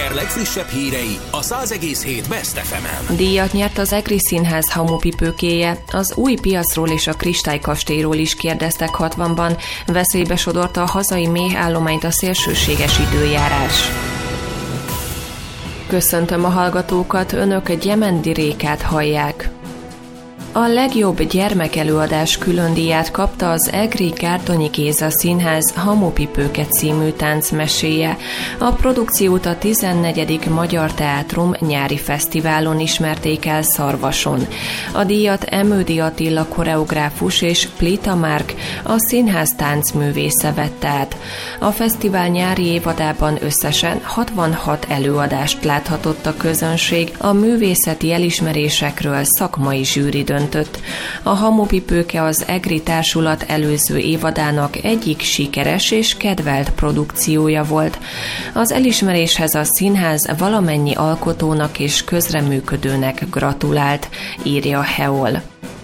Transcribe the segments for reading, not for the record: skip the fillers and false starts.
Eger legfrissebb hírei a 100,7 Best FM-en. Díjat nyert az EGRI Színház hamupipőkéje. Az új piacról és a Kristálykastélyról is kérdeztek 60-ban. Veszélybe sodorta a hazai méhállományt a szélsőséges időjárás. Köszöntöm a hallgatókat, önök Gyemendi Rékát hallják. A legjobb gyermekelőadás különdíját kapta az EGRI Gárdonyi Géza Színház Hamupipőke című táncmeséje. A produkciót a 14. Magyar Teátrum nyári fesztiválon ismerték el Szarvason. A díjat Emődi Attila koreográfus és Plita Márk, a színház táncművésze vette át. A fesztivál nyári évadában összesen 66 előadást láthatott a közönség, a művészeti elismerésekről szakmai zsűri döntött. A Hamupipőke az EGRI társulat előző évadának egyik sikeres és kedvelt produkciója volt. Az elismeréshez a színház valamennyi alkotónak és közreműködőnek gratulált, írja Heol.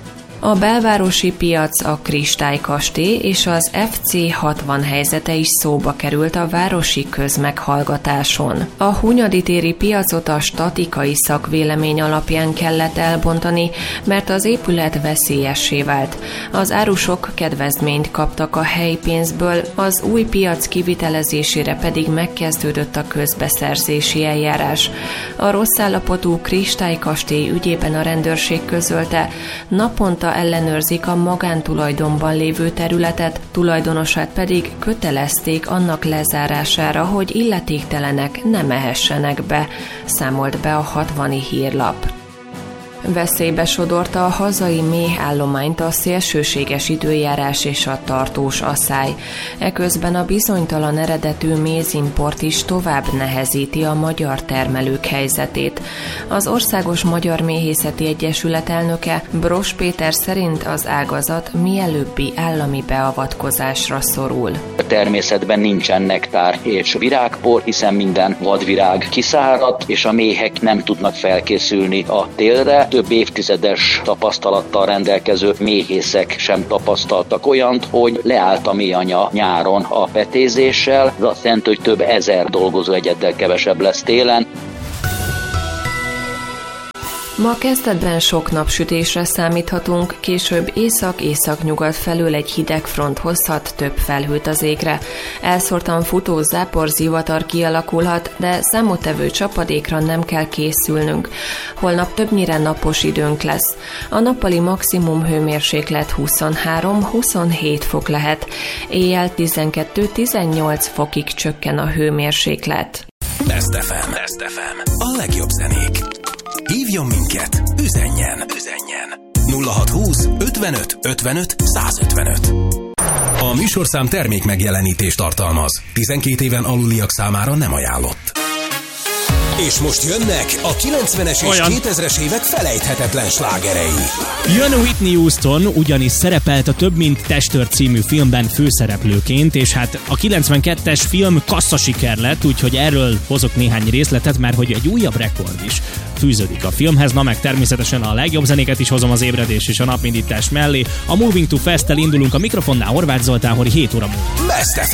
A belvárosi piac, a Kristálykastély és az FC 60 helyzete is szóba került a városi közmeghallgatáson. A Hunyadi téri piacot a statikai szakvélemény alapján kellett elbontani, mert az épület veszélyessé vált. Az árusok kedvezményt kaptak a helypénzből, az új piac kivitelezésére pedig megkezdődött a közbeszerzési eljárás. A rossz állapotú Kristálykastély ügyében a rendőrség közölte, naponta ellenőrzik a magántulajdonban lévő területet, tulajdonosát pedig kötelezték annak lezárására, hogy illetéktelenek ne mehessenek be, számolt be a 60-i hírlap. Veszélybe sodorta a hazai méhállományt a szélsőséges időjárás és a tartós asszály. Eközben a bizonytalan eredetű mézimport is tovább nehezíti a magyar termelők helyzetét. Az Országos Magyar Méhészeti Egyesület elnöke Bros Péter szerint az ágazat mielőbbi állami beavatkozásra szorul. A természetben nincsen nektár és virágpor, hiszen minden vadvirág kiszáradt, és a méhek nem tudnak felkészülni a télre. Több évtizedes tapasztalattal rendelkező méhészek sem tapasztaltak olyant, hogy leállt a méhanya nyáron a petézéssel. Ez azt jelenti, hogy több ezer dolgozóegyeddel kevesebb lesz télen. Ma kezdetben sok napsütésre számíthatunk, később észak-északnyugat felől egy hideg front hozhat több felhőt az égre. Elszórtan futó záporzivatar kialakulhat, de számottevő csapadékra nem kell készülnünk. Holnap többnyire napos időnk lesz. A nappali maximum hőmérséklet 23-27 fok lehet. Éjjel 12-18 fokig csökken a hőmérséklet. Best FM. Best FM. A legjobb zenék. Hívjon minket, üzenjen 0620 55 55 155. A műsorszám termék megjelenítést tartalmaz. 12 éven aluliak számára nem ajánlott. És most jönnek a 90-es és 2000-es évek felejthetetlen slágerei. Jön Whitney Houston, ugyanis szerepelt a Több mint testőr című filmben főszereplőként, és hát a 92-es film kasszasiker lett, úgyhogy erről hozok néhány részletet, mert hogy egy újabb rekord is fűződik a filmhez, na meg természetesen a legjobb zenéket is hozom az ébredés és a napindítás mellé. A Moving to Fest-tel indulunk, a mikrofonnál Horváth Zoltán, hogy 7 óra múlva. Best FM.